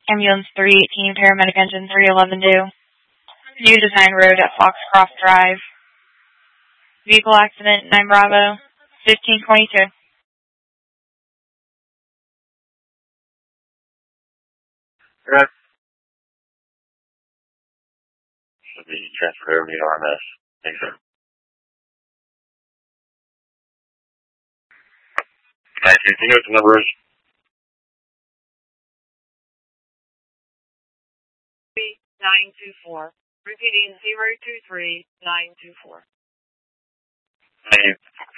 Ambulance 318, paramedic engine 311 due. New Design Road at Foxcroft Drive. Vehicle accident 9 Bravo 1522. Correct. Should be transferred over to RMS. Thanks, sir. Alright, do you know what the number is? 924. Repeating 023924. Thank you.